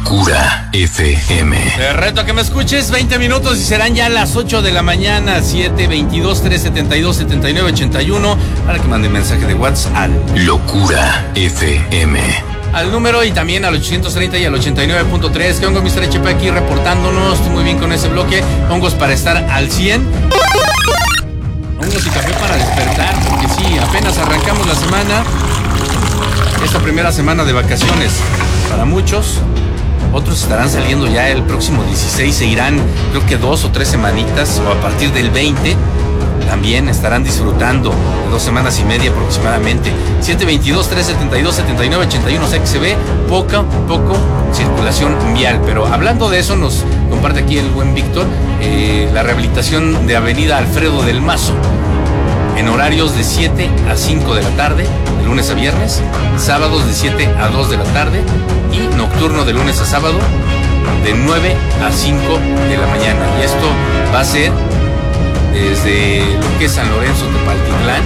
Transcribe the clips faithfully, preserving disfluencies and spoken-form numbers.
Locura F M. Te reto a que me escuches veinte minutos y serán ya las ocho de la mañana. Siete veintidós, tres setenta y dos, setenta y nueve ochenta y uno. Para que manden mensaje de WhatsApp al Locura F M. Al número y también al ochocientos treinta y al ochenta y nueve punto tres. Que hongo, mister H P aquí reportándonos. Estoy muy bien con ese bloque. Hongos para estar al cien. Hongos y café para despertar. Porque sí, apenas arrancamos la semana. Esta primera semana de vacaciones para muchos. Otros estarán saliendo ya el próximo dieciséis. Se irán, creo que dos o tres semanitas. O a partir del veinte. También estarán disfrutando de dos semanas y media aproximadamente. siete veintidós, tres setenta y dos, setenta y nueve ochenta y uno. O sea que se ve poco, poco circulación vial. Pero hablando de eso, nos comparte aquí el buen Víctor eh, la rehabilitación de Avenida Alfredo del Mazo en horarios de siete a cinco de la tarde, de lunes a viernes, sábados de siete a dos de la tarde y nocturno de lunes a sábado de nueve a cinco de la mañana. Y esto va a ser desde lo que es San Lorenzo, Tepaltitlán,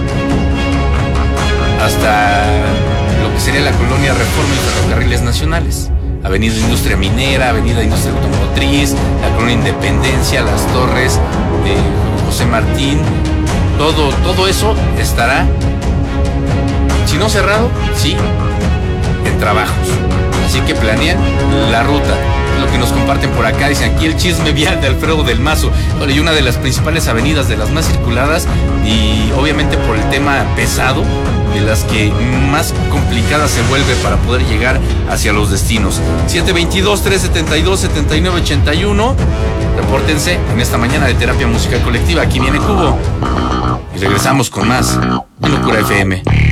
hasta lo que sería la colonia Reforma y Ferrocarriles Nacionales. Avenida Industria Minera, Avenida Industria Automotriz, la colonia Independencia, Las Torres, eh, José Martín, todo, todo eso estará, si no cerrado, sí, en trabajos. Así que planean la ruta. Lo que nos comparten por acá, dicen aquí el chisme vial de Alfredo del Mazo. Bueno, y una de las principales avenidas, de las más circuladas y obviamente por el tema pesado, de las que más complicada se vuelve para poder llegar hacia los destinos. siete veintidós, tres setenta y dos, setenta y nueve ochenta y uno. Repórtense en esta mañana de terapia musical colectiva. Aquí viene Cubo y regresamos con más en Locura F M.